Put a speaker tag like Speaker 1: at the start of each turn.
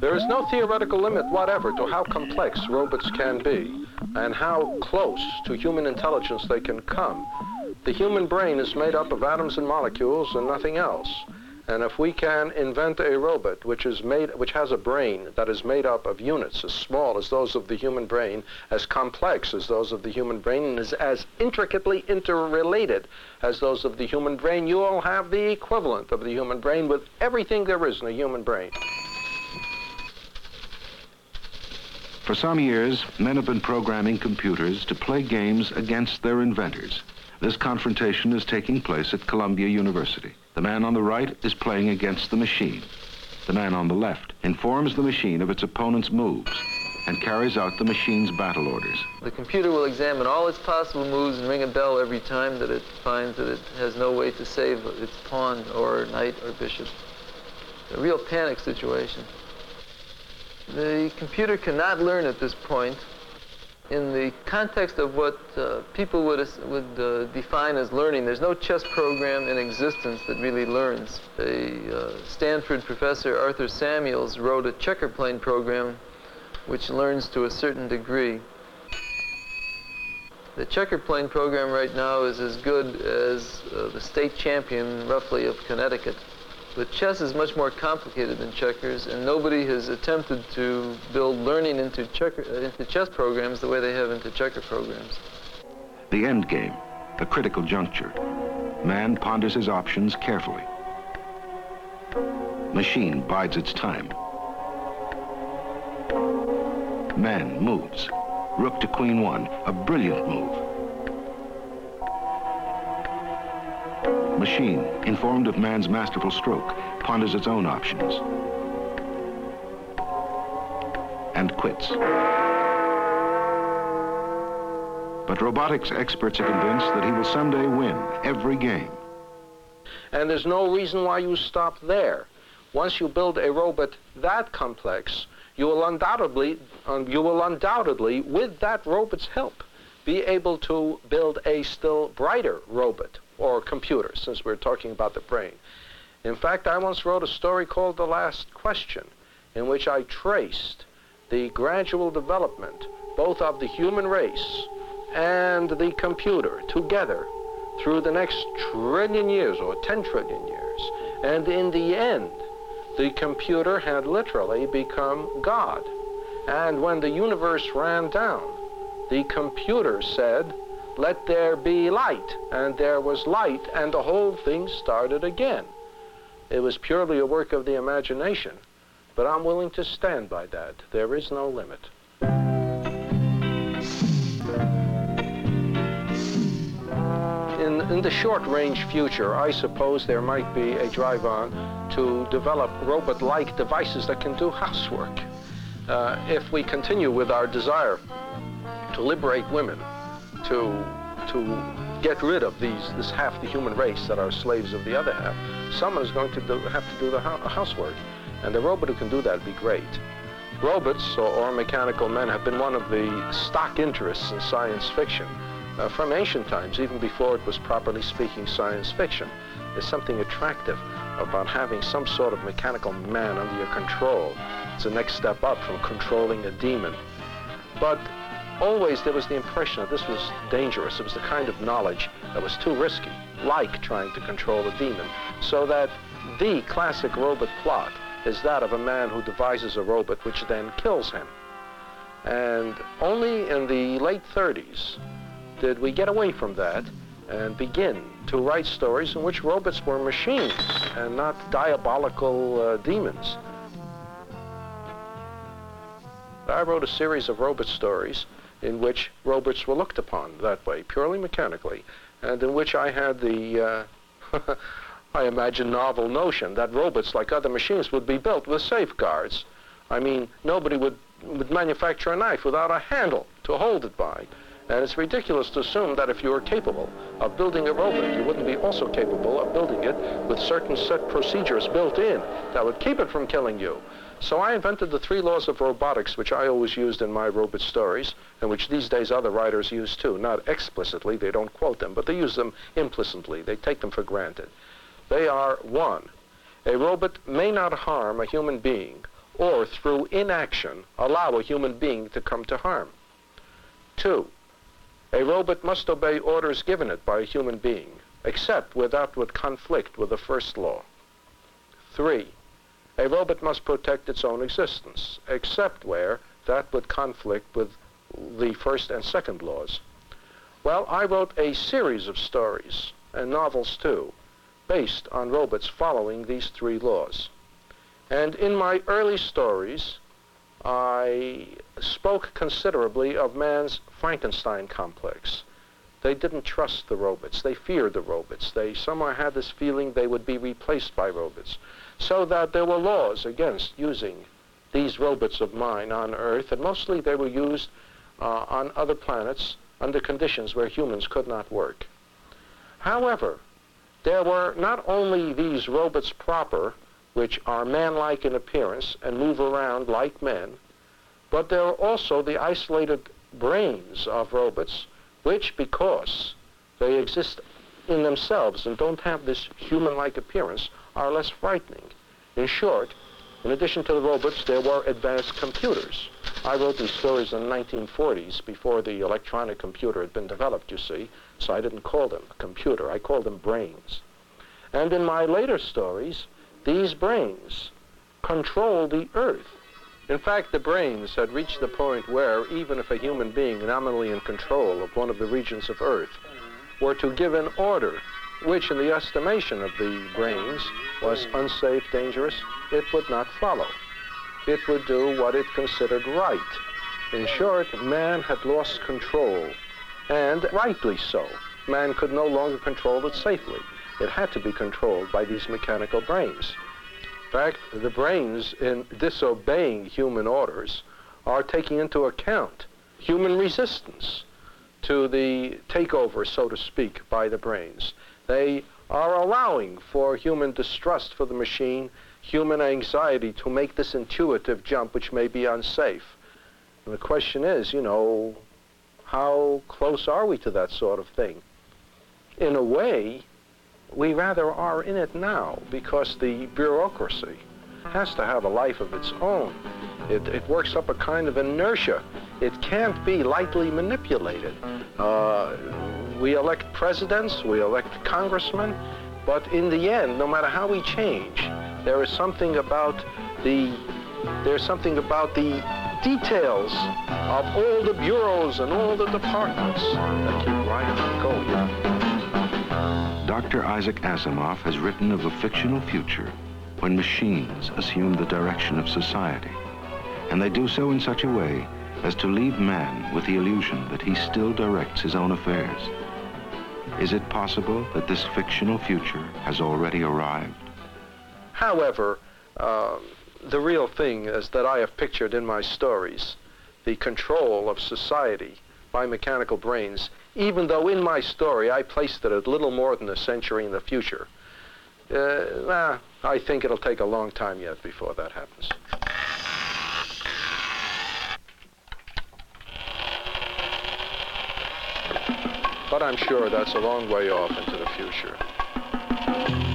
Speaker 1: There is no theoretical limit whatever to how complex robots can be and how close to human intelligence they can come. The human brain is made up of atoms and molecules and nothing else. And if we can invent a robot which has a brain that is made up of units as small as those of the human brain, as complex as those of the human brain, and is as intricately interrelated as those of the human brain, you will have the equivalent of the human brain with everything there is in a human brain.
Speaker 2: For some years, men have been programming computers to play games against their inventors. This confrontation is taking place at Columbia University. The man on the right is playing against the machine. The man on the left informs the machine of its opponent's moves and carries out the machine's battle orders.
Speaker 3: The computer will examine all its possible moves and ring a bell every time that it finds that it has no way to save its pawn or knight or bishop. A real panic situation. The computer cannot learn at this point in the context of what people would define as learning. There's no chess program in existence that really learns. A Stanford professor, Arthur Samuels, wrote a checker plane program which learns to a certain degree. The checker plane program right now is as good as the state champion, roughly, of Connecticut. But chess is much more complicated than checkers, and nobody has attempted to build learning into chess programs the way they have into checker programs.
Speaker 2: The end game, the critical juncture. Man ponders his options carefully. Machine bides its time. Man moves. Rook to queen one, a brilliant move. Machine, informed of man's masterful stroke, ponders its own options and quits. But robotics experts are convinced that he will someday win every game.
Speaker 1: And there's no reason why you stop there. Once you build a robot that complex, you will undoubtedly, with that robot's help, be able to build a still brighter robot or computer, since we're talking about the brain. In fact, I once wrote a story called The Last Question, in which I traced the gradual development both of the human race and the computer together through the next trillion years, or 10 trillion years. And in the end, the computer had literally become God. And when the universe ran down, the computer said, "Let there be light," and there was light, and the whole thing started again. It was purely a work of the imagination, but I'm willing to stand by that. There is no limit. In the short-range future, I suppose there might be a drive-on to develop robot-like devices that can do housework. If we continue with our desire to liberate women, to get rid of this half the human race that are slaves of the other half, someone is going to have to do the housework. And the robot who can do that would be great. Robots or mechanical men have been one of the stock interests in science fiction. From ancient times, even before it was properly speaking science fiction. There's something attractive about having some sort of mechanical man under your control. It's the next step up from controlling a demon. But always there was the impression that this was dangerous. It was the kind of knowledge that was too risky, like trying to control a demon. So that the classic robot plot is that of a man who devises a robot which then kills him. And only in the late 30s did we get away from that and begin to write stories in which robots were machines and not diabolical demons. I wrote a series of robot stories in which robots were looked upon that way, purely mechanically, and in which I had the, I imagine, novel notion that robots, like other machines, would be built with safeguards. I mean, nobody would manufacture a knife without a handle to hold it by. And it's ridiculous to assume that if you were capable of building a robot, you wouldn't be also capable of building it with certain set procedures built in that would keep it from killing you. So I invented the 3 laws of robotics, which I always used in my robot stories, and which these days other writers use too. Not explicitly, they don't quote them, but they use them implicitly. They take them for granted. They are: 1, a robot may not harm a human being or through inaction allow a human being to come to harm. 2, a robot must obey orders given it by a human being, except where that would conflict with the first law. 3, a robot must protect its own existence, except where that would conflict with the first and second laws. Well, I wrote a series of stories, and novels too, based on robots following these 3 laws. And in my early stories, I spoke considerably of man's Frankenstein complex. They didn't trust the robots. They feared the robots. They somehow had this feeling they would be replaced by robots. So that there were laws against using these robots of mine on Earth, and mostly they were used on other planets under conditions where humans could not work. However, there were not only these robots proper, which are man-like in appearance and move around like men, but there are also the isolated brains of robots, which, because they exist in themselves and don't have this human-like appearance, are less frightening. In short, in addition to the robots, there were advanced computers. I wrote these stories in the 1940s, before the electronic computer had been developed, you see, so I didn't call them a computer, I called them brains. And in my later stories, these brains control the Earth. In fact, the brains had reached the point where, even if a human being nominally in control of one of the regions of Earth were to give an order, which in the estimation of the brains was unsafe, dangerous, it would not follow. It would do what it considered right. In short, man had lost control, and rightly so. Man could no longer control it safely. It had to be controlled by these mechanical brains. In fact, the brains, in disobeying human orders, are taking into account human resistance to the takeover, so to speak, by the brains. They are allowing for human distrust for the machine, human anxiety to make this intuitive jump, which may be unsafe. And the question is, you know, how close are we to that sort of thing? In a way, we rather are in it now, because the bureaucracy has to have a life of its own. It works up a kind of inertia. It can't be lightly manipulated. We elect presidents, we elect congressmen, but in the end, no matter how we change, there is something about the details of all the bureaus and all the departments that keep right on going.
Speaker 2: Dr. Isaac Asimov has written of a fictional future when machines assume the direction of society, and they do so in such a way as to leave man with the illusion that he still directs his own affairs. Is it possible that this fictional future has already arrived?
Speaker 1: However, the real thing is that I have pictured in my stories the control of society by mechanical brains, even though in my story I placed it at little more than a century in the future. I think it'll take a long time yet before that happens. But I'm sure that's a long way off into the future.